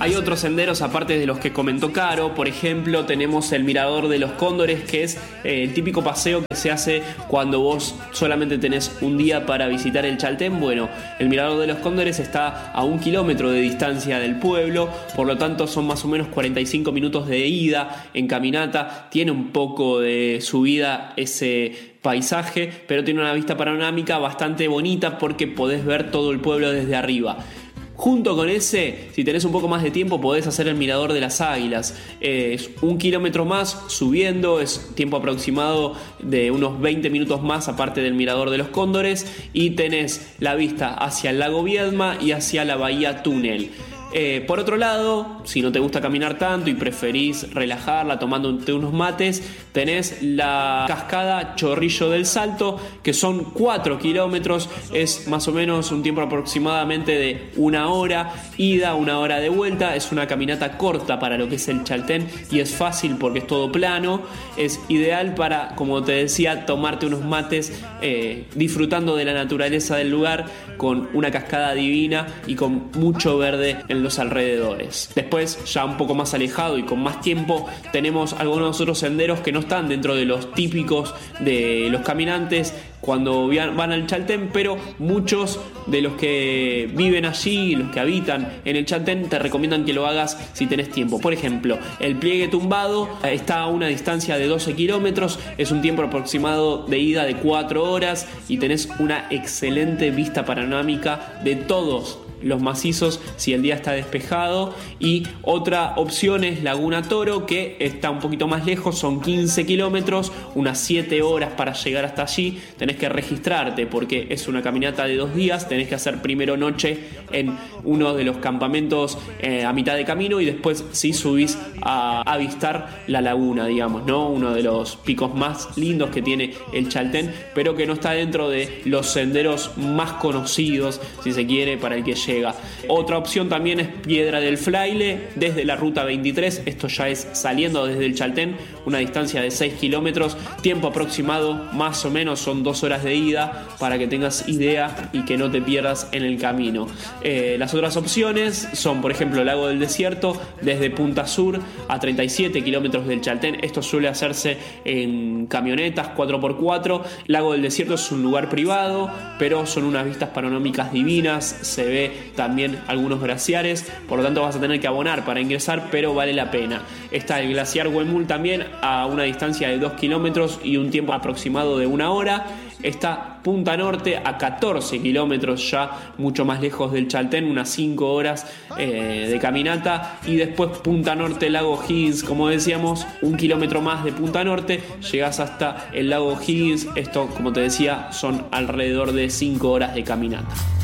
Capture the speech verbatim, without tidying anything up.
Hay otros senderos aparte de los que comentó Caro. Por ejemplo, tenemos el Mirador de los Cóndores, que es eh, el típico paseo que se hace cuando vos solamente tenés un día para visitar el Chaltén. Bueno, el Mirador de los Cóndores está a un kilómetro de distancia del pueblo, por lo tanto son más o menos cuarenta y cinco minutos de ida en caminata. Tiene un poco de subida ese paisaje, pero tiene una vista panorámica bastante bonita porque podés ver todo el pueblo desde arriba. Junto con ese, si tenés un poco más de tiempo, podés hacer el Mirador de las Águilas. Eh, es un kilómetro más subiendo, es tiempo aproximado de unos veinte minutos más aparte del Mirador de los Cóndores, y tenés la vista hacia el lago Viedma y hacia la bahía Túnel. Eh, por otro lado, si no te gusta caminar tanto y preferís relajarla tomándote unos mates, tenés la cascada Chorrillo del Salto, que son cuatro kilómetros, es más o menos un tiempo aproximadamente de una hora ida, una hora de vuelta. Es una caminata corta para lo que es el Chaltén y es fácil porque es todo plano. Es ideal para, como te decía, tomarte unos mates eh, disfrutando de la naturaleza del lugar, con una cascada divina y con mucho verde en los alrededores. Después, ya un poco más alejado y con más tiempo, tenemos algunos otros senderos que no están dentro de los típicos de los caminantes cuando van al Chaltén, pero muchos de los que viven allí, los que habitan en el Chaltén, te recomiendan que lo hagas si tenés tiempo. Por ejemplo, el Pliegue Tumbado está a una distancia de doce kilómetros, es un tiempo aproximado de ida de cuatro horas y tenés una excelente vista panorámica de todos los macizos si el día está despejado. Y otra opción es Laguna Toro, que está un poquito más lejos, son quince kilómetros, unas siete horas para llegar hasta allí. Tenés que registrarte porque es una caminata de dos días, tenés que hacer primero noche en uno de los campamentos eh, a mitad de camino, y después sí subís a avistar la laguna, digamos, ¿no? Uno de los picos más lindos que tiene el Chaltén, pero que no está dentro de los senderos más conocidos, si se quiere, para el que llega. Otra opción también es Piedra del Fraile, desde la ruta veintitrés. Esto ya es saliendo desde el Chaltén, una distancia de seis kilómetros, tiempo aproximado más o menos son dos horas de ida, para que tengas idea y que no te pierdas en el camino. Eh, las otras opciones son, por ejemplo, Lago del Desierto, desde Punta Sur a treinta y siete kilómetros del Chaltén. Esto suele hacerse en camionetas cuatro por cuatro. Lago del Desierto es un lugar privado, pero son unas vistas panorámicas divinas, se ve también algunos glaciares, por lo tanto vas a tener que abonar para ingresar, pero vale la pena. Está el glaciar Huemul también a una distancia de dos kilómetros y un tiempo aproximado de una hora. Está Punta Norte a catorce kilómetros, ya mucho más lejos del Chaltén, unas cinco horas eh, de caminata. Y después Punta Norte, Lago Higgins, como decíamos, un kilómetro más de Punta Norte, llegas hasta el Lago Higgins. Esto, como te decía, son alrededor de cinco horas de caminata.